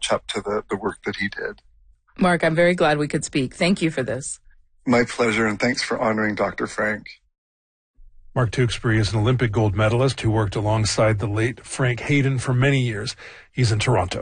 catch up to the work that he did. Mark, I'm very glad we could speak. Thank you for this. My pleasure, and thanks for honoring Dr. Frank. Mark Tewksbury is an Olympic gold medalist who worked alongside the late Frank Hayden for many years. He's in Toronto.